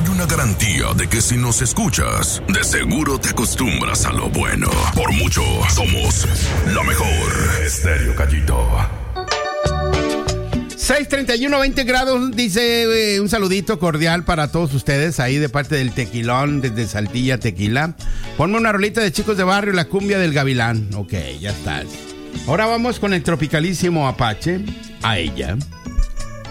hay una garantía de que si nos escuchas, de seguro te acostumbras a lo bueno. Por mucho, somos la mejor. Estéreo Gallito. 6:31, 20 grados, dice un saludito cordial para todos ustedes ahí de parte del Tequilón, desde Saltilla, Tequila. Ponme una rolita de Chicos de Barrio, la cumbia del Gavilán. Ok, ya estás. Ahora vamos con el tropicalísimo Apache, A Ella.